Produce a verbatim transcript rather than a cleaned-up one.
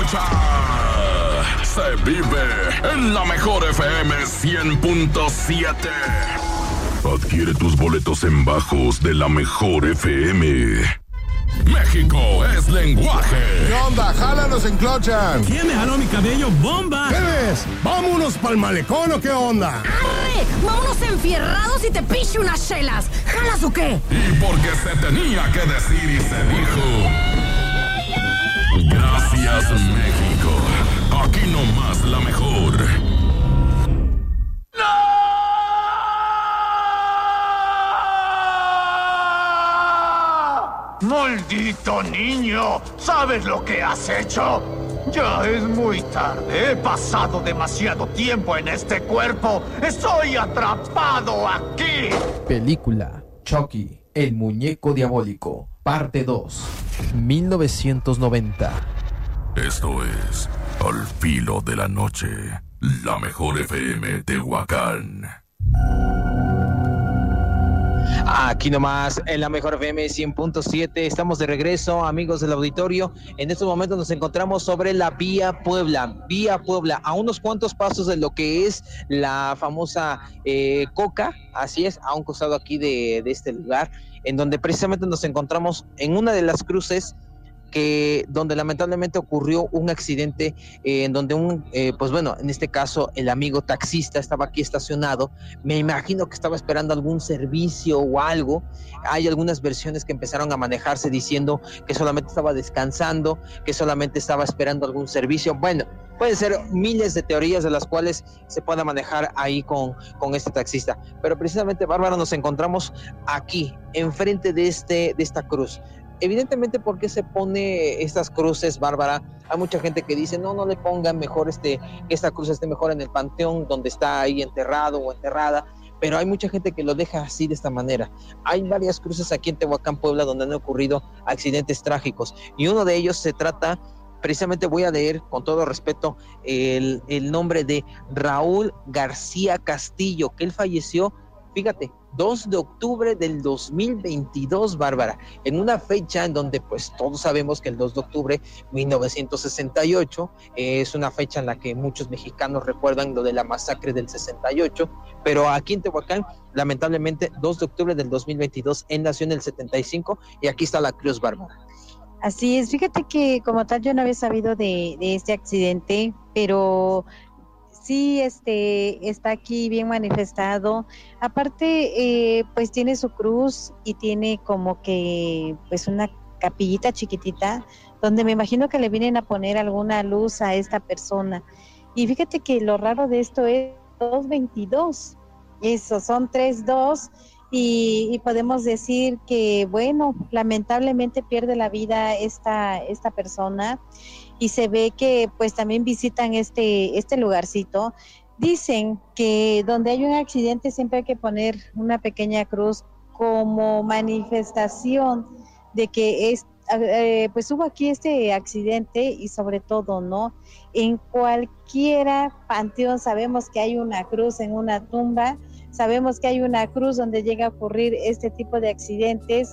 escucha, se vive en la mejor F M cien punto siete. Adquiere tus boletos en bajos de la mejor F M. México es lenguaje. ¿Qué onda? ¡Jálanos en Clochan! ¿Quién me jaló mi cabello? ¡Bomba! ¿Qué ves? ¿Vámonos pa'l malecón o qué onda? ¡Arre! ¡Vámonos enfierrados y te piche unas chelas! ¿Jalas o qué? Y porque se tenía que decir y se dijo. Gracias, México. Aquí nomás la mejor. ¡No! ¡Maldito niño! ¿Sabes lo que has hecho? Ya es muy tarde. He pasado demasiado tiempo en este cuerpo. ¡Estoy atrapado aquí! Película Chucky, el muñeco diabólico, parte dos, mil novecientos noventa. Esto es Al Filo de la Noche, la mejor F M Tehuacán. Aquí nomás, en la mejor F M cien punto siete, estamos de regreso, amigos del auditorio. En estos momentos nos encontramos sobre la Vía Puebla, Vía Puebla, a unos cuantos pasos de lo que es la famosa eh, Coca, así es, a un costado aquí de, de este lugar, en donde precisamente nos encontramos en una de las cruces que donde lamentablemente ocurrió un accidente eh, en donde un, eh, pues bueno, en este caso el amigo taxista estaba aquí estacionado, me imagino que estaba esperando algún servicio o algo. Hay algunas versiones que empezaron a manejarse diciendo que solamente estaba descansando, que solamente estaba esperando algún servicio. Bueno, pueden ser miles de teorías de las cuales se pueda manejar ahí con, con este taxista, pero precisamente, Bárbara, nos encontramos aquí, enfrente de, este, de esta cruz. Evidentemente, ¿por qué se pone estas cruces, Bárbara? Hay mucha gente que dice, no, no le pongan mejor este, que esta cruz esté mejor en el panteón donde está ahí enterrado o enterrada, pero hay mucha gente que lo deja así, de esta manera. Hay varias cruces aquí en Tehuacán, Puebla, donde han ocurrido accidentes trágicos, y uno de ellos se trata, precisamente voy a leer con todo respeto el, el nombre de Raúl García Castillo, que él falleció, fíjate, dos de octubre del dos mil veintidós, Bárbara, en una fecha en donde pues todos sabemos que el dos de octubre de mil novecientos sesenta y ocho eh, es una fecha en la que muchos mexicanos recuerdan lo de la masacre del sesenta y ocho, pero aquí en Tehuacán, lamentablemente, dos de octubre del dos mil veintidós, él nació en el setenta y cinco, y aquí está la cruz, Bárbara. Así es, fíjate que como tal yo no había sabido de, de este accidente, pero sí, este, está aquí bien manifestado. Aparte, eh, pues tiene su cruz y tiene como que, pues una capillita chiquitita, donde me imagino que le vienen a poner alguna luz a esta persona. Y fíjate que lo raro de esto es dos veintidós, eso, son tres dos, y, y podemos decir que, bueno, lamentablemente pierde la vida esta, esta persona. Y se ve que pues también visitan este, este lugarcito. Dicen que donde hay un accidente siempre hay que poner una pequeña cruz como manifestación de que es, eh, pues hubo aquí este accidente, y sobre todo, ¿no? En cualquiera panteón sabemos que hay una cruz en una tumba, sabemos que hay una cruz donde llega a ocurrir este tipo de accidentes,